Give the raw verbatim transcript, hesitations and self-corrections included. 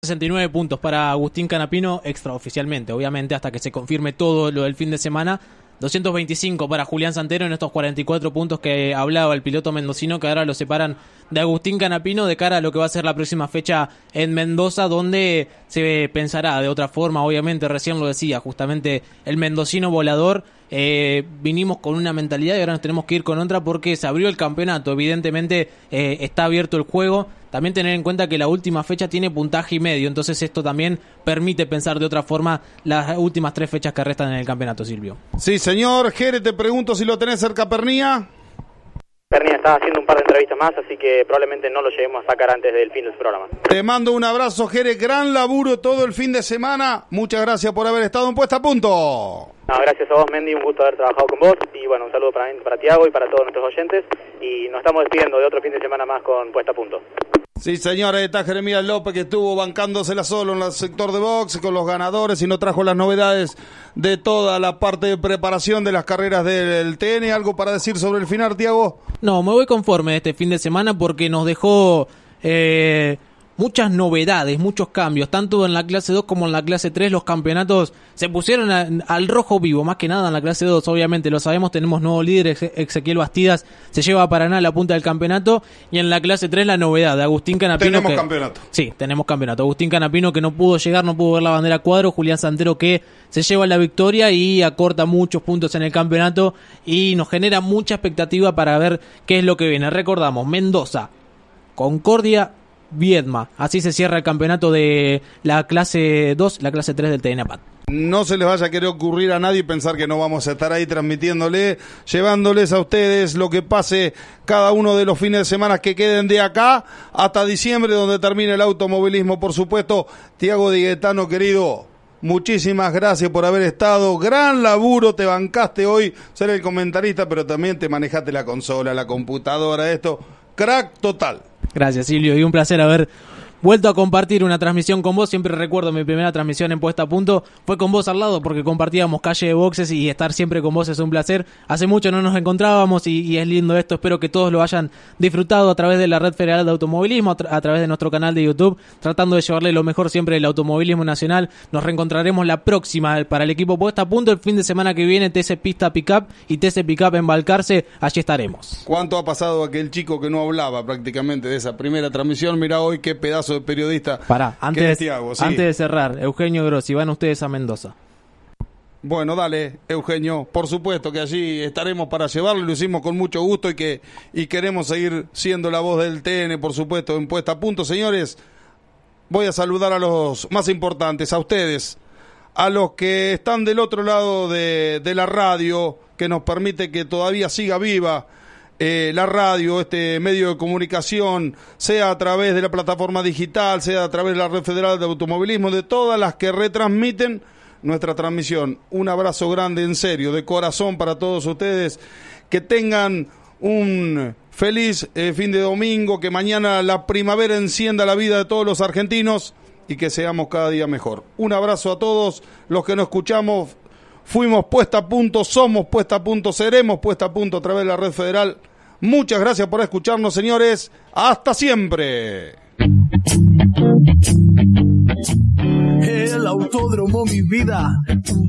sesenta y nueve puntos para Agustín Canapino extraoficialmente, obviamente hasta que se confirme todo lo del fin de semana. doscientos veinticinco para Julián Santero en estos cuarenta y cuatro puntos que hablaba el piloto mendocino, que ahora lo separan de Agustín Canapino de cara a lo que va a ser la próxima fecha en Mendoza, donde se pensará de otra forma. Obviamente, recién lo decía, justamente el mendocino volador. Eh, vinimos con una mentalidad y ahora nos tenemos que ir con otra porque se abrió el campeonato. Evidentemente eh, está abierto el juego. También tener en cuenta que la última fecha tiene puntaje y medio, entonces esto también permite pensar de otra forma las últimas tres fechas que restan en el campeonato, Silvio. Sí, señor. Jere, te pregunto si lo tenés cerca, Pernía. Pernía está haciendo un par de entrevistas más, así que probablemente no lo lleguemos a sacar antes del fin del programa. Te mando un abrazo, Jere. Gran laburo todo el fin de semana. Muchas gracias por haber estado en Puesta a Punto. No, gracias a vos, Mendy, un gusto haber trabajado con vos. Y bueno, un saludo para, para Tiago y para todos nuestros oyentes. Y nos estamos despidiendo de otro fin de semana más con Puesta a Punto. Sí, señores, está Jeremías López, que estuvo bancándosela solo en el sector de box con los ganadores y nos trajo las novedades de toda la parte de preparación de las carreras del T N. ¿Algo para decir sobre el final, Tiago? No, me voy conforme de este fin de semana porque nos dejó eh, muchas novedades, muchos cambios, tanto en la clase dos como en la clase tres. Los campeonatos se pusieron a, al rojo vivo, más que nada en la clase dos, obviamente lo sabemos, tenemos nuevo líder, Ex- Ezequiel Bastidas se lleva a Paraná a la punta del campeonato, y en la clase tres la novedad de Agustín Canapino. Tenemos que, campeonato. Sí, tenemos campeonato. Agustín Canapino, que no pudo llegar, no pudo ver la bandera cuadro. Julián Santero, que se lleva la victoria y acorta muchos puntos en el campeonato y nos genera mucha expectativa para ver qué es lo que viene. Recordamos, Mendoza, Concordia, Viedma. Así se cierra el campeonato de la clase dos, la clase tres del T N A P A T. No se les vaya a querer ocurrir a nadie pensar que no vamos a estar ahí transmitiéndole, llevándoles a ustedes lo que pase cada uno de los fines de semana que queden de acá hasta diciembre, donde termine el automovilismo, por supuesto. Tiago Di Gaetano, querido, muchísimas gracias por haber estado. Gran laburo, te bancaste hoy ser el comentarista, pero también te manejaste la consola, la computadora, esto. Crack total. Gracias, Silvio, y un placer haber vuelto a compartir una transmisión con vos. Siempre recuerdo mi primera transmisión en Puesta a Punto fue con vos al lado, porque compartíamos calle de boxes, y estar siempre con vos es un placer. Hace mucho no nos encontrábamos y, y es lindo esto. Espero que todos lo hayan disfrutado a través de la Red Federal de Automovilismo, a, tra- a través de nuestro canal de YouTube, tratando de llevarle lo mejor siempre del automovilismo nacional. Nos reencontraremos la próxima para el equipo Puesta a Punto el fin de semana que viene. T C Pista Pickup y T C Pickup en Balcarce, allí estaremos. ¿Cuánto ha pasado aquel chico que no hablaba prácticamente de esa primera transmisión? Mira hoy qué pedazo de periodista. Pará, antes, de Thiago, sí. antes de cerrar, Eugenio Grossi, van ustedes a Mendoza. Bueno, dale, Eugenio, por supuesto que allí estaremos para llevarlo, lo hicimos con mucho gusto y que y queremos seguir siendo la voz del T N, por supuesto, en Puesta a Punto. Señores, voy a saludar a los más importantes, a ustedes, a los que están del otro lado de, de la radio, que nos permite que todavía siga viva Eh, la radio, este medio de comunicación, sea a través de la plataforma digital, sea a través de la Red Federal de Automovilismo, de todas las que retransmiten nuestra transmisión. Un abrazo grande, en serio, de corazón para todos ustedes. Que tengan un feliz eh, fin de domingo, que mañana la primavera encienda la vida de todos los argentinos y que seamos cada día mejor. Un abrazo a todos los que nos escuchamos. Fuimos Puesta a Punto, somos Puesta a Punto, seremos Puesta a Punto a través de la Red Federal. Muchas gracias por escucharnos, señores. ¡Hasta siempre! El autódromo, mi vida.